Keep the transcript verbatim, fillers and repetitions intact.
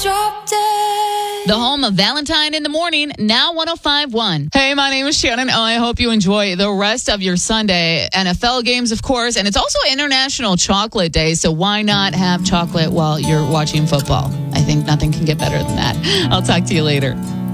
drop dead. The home of Valentine in the Morning, now one oh five point one. Hey, my name is Shannon. I hope you enjoy the rest of your Sunday. N F L games, of course, and it's also International Chocolate Day, so why not have chocolate while you're watching football? I think nothing can get better than that. I'll talk to you later.